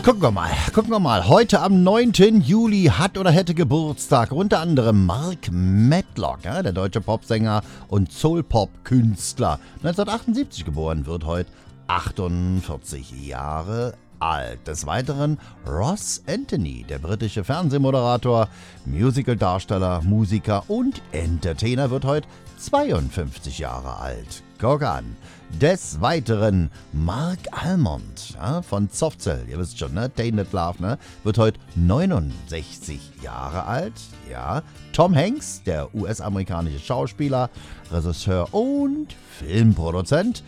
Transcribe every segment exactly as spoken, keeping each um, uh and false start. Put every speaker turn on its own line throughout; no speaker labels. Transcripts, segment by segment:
Gucken wir mal, gucken wir mal. Heute am neunten Juli hat oder hätte Geburtstag unter anderem Mark Medlock, ja, der deutsche Popsänger und Soul-Pop-Künstler. neunzehnhundertachtundsiebzig geboren, wird heute achtundvierzig Jahre alt. Des Weiteren Ross Anthony, der britische Fernsehmoderator, Musicaldarsteller, Musiker und Entertainer, wird heute zweiundfünfzig Jahre alt. Guck an. Des Weiteren Mark Almond, ja, von Softcell, ihr wisst schon, ne? Tainted Love, ne? Wird heute neunundsechzig Jahre alt. Ja. Tom Hanks, der U S-amerikanische Schauspieler, Regisseur und Filmproduzent,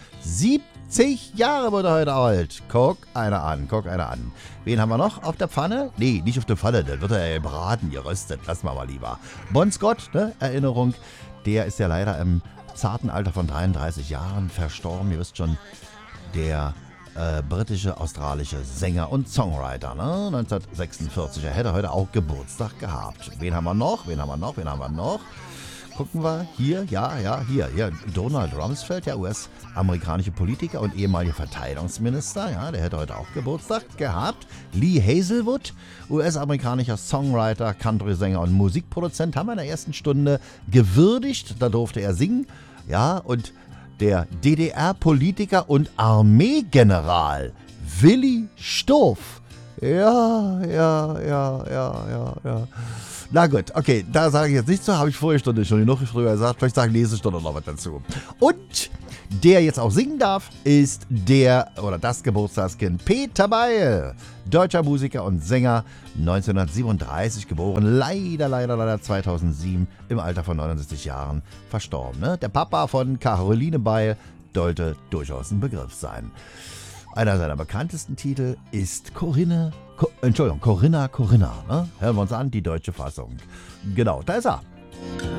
siebzig Jahre wird er heute alt. Guck einer an, guck einer an. Wen haben wir noch auf der Pfanne? Nee, nicht auf der Pfanne, der wird er ja braten, geröstet. Lassen wir mal lieber. Bon Scott, ne? Erinnerung, der ist ja leider im zarten Alter von dreiunddreißig Jahren verstorben. Ihr wisst schon, der äh, britische, australische Sänger und Songwriter, ne? neunzehnhundertsechsundvierzig. Er hätte heute auch Geburtstag gehabt. Wen haben wir noch? Wen haben wir noch? Wen haben wir noch? Gucken wir hier, ja, ja, hier, hier. Donald Rumsfeld, der U S-amerikanische Politiker und ehemaliger Verteidigungsminister, ja, der hätte heute auch Geburtstag gehabt. Lee Hazelwood, U S-amerikanischer Songwriter, Country-Sänger und Musikproduzent, haben wir in der ersten Stunde gewürdigt. Da durfte er singen, ja, und der D D R-Politiker und Armeegeneral Willi Stoph. Ja, ja, ja, ja, ja, ja. Na gut, okay, da sage ich jetzt nichts zu, habe ich vorige Stunde schon genug früher gesagt, vielleicht sage ich nächste Stunde noch was dazu. Und der jetzt auch singen darf, ist der oder das Geburtstagskind Peter Beil, deutscher Musiker und Sänger, neunzehnhundertsiebenunddreißig geboren, leider, leider, leider zweitausendsieben im Alter von neunundsechzig Jahren verstorben. Ne? Der Papa von Caroline Beil sollte durchaus ein Begriff sein. Einer seiner bekanntesten Titel ist Corinne, Co- Entschuldigung, Corinna, Corinna. Ne? Hören wir uns an, die deutsche Fassung. Genau, da ist er.